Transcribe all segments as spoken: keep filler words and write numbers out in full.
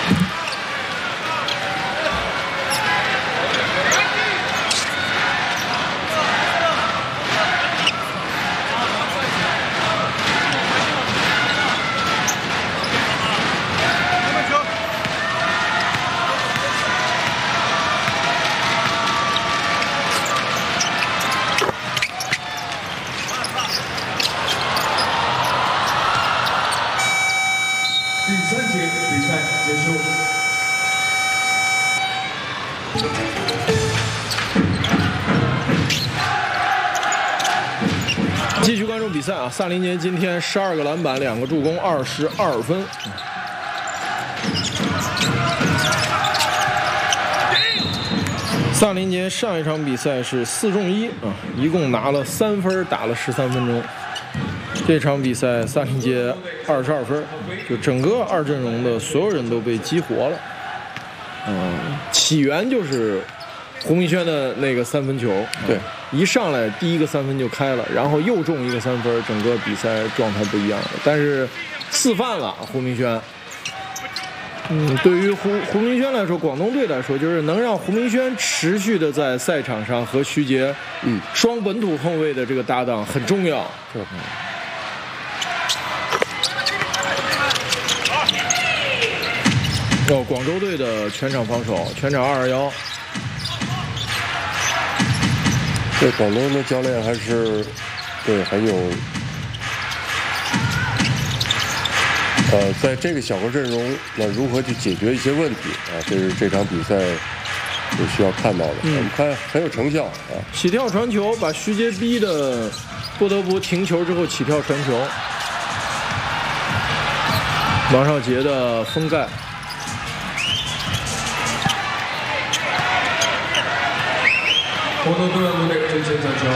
第三节比赛结束。 继续关注比赛啊！萨林杰今天十二个篮板，两个助攻，二十二分。萨林杰上一场比赛是四中一啊，一共拿了三分，打了十三分钟。这场比赛萨林杰二十二分，就整个二阵容的所有人都被激活了。嗯，起源就是胡明轩的那个三分球，对，一上来第一个三分就开了，然后又中一个三分，整个比赛状态不一样了。但是四犯了胡明轩。嗯，对于胡胡明轩来说，广东队来说，就是能让胡明轩持续的在赛场上和徐杰，嗯，双本土后卫的这个搭档很重要。嗯哦，广州队的全场防守，全场二二幺。 对，广东的教练还是对很有，呃，在这个小个阵容，那如何去解决一些问题啊？这是这场比赛就需要看到的。嗯，我们看很有成效啊！ 起跳传球，把徐杰逼的不得不停球之后起跳传球。王少杰的封盖。 广东队伍的最前传球。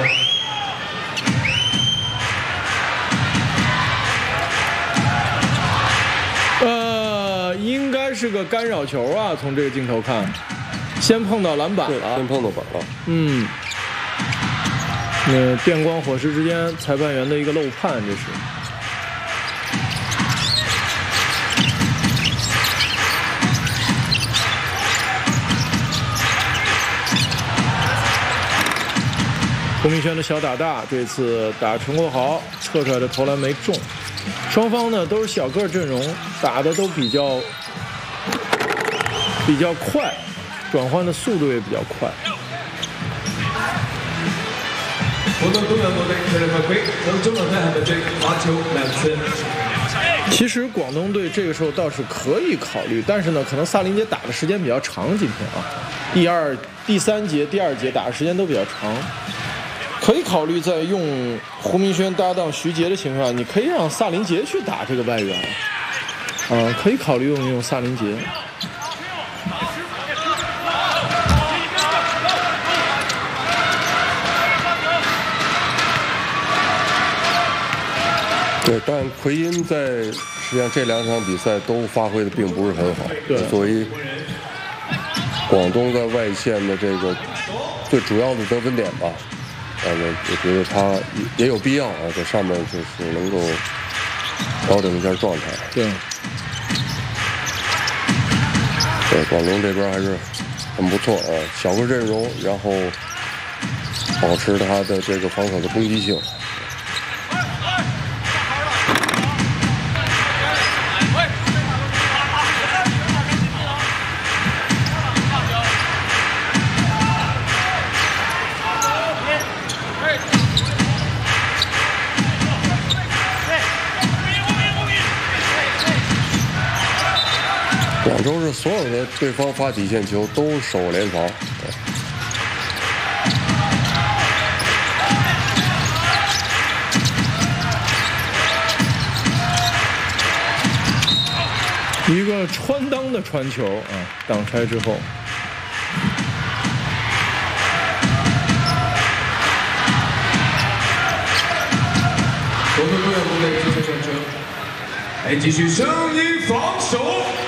呃，应该是个干扰球啊，从这个镜头看，先碰到篮板了， 先碰到板了。 嗯，那电光火石之间，裁判员的一个漏判，这是。胡明轩的小打大，这次打陈国豪测出来的投篮没中。双方呢都是小个阵容，打的都比较比较快，转换的速度也比较快。 廣東東有我哋佢哋發揮，咁中國隊係咪最發球兩次？ 其實廣東隊這個時候倒是可以考慮，但是呢，可能薩林傑打的時間比較長，今天啊，第二、第三節、第二節打的時間都比較長。可以考慮在用胡明軒搭檔徐杰的情況下，你可以讓薩林傑去打這個外援，啊、呃，可以考慮用用薩林傑。 对，但奎因在实际上这两场比赛都发挥的并不是很好。对，作为广东在外线的这个最主要的得分点吧。呃，我觉得他也有必要啊，在上面就是能够调整一下状态。 对， 对，广东这边还是很不错啊，小个阵容，然后保持他的这个防守的攻击性。广州是所有的对方发底线球都守联防， 一个穿裆的传球啊，挡拆之后。 廣東隊有冇力繼續上場？係繼續上演防守。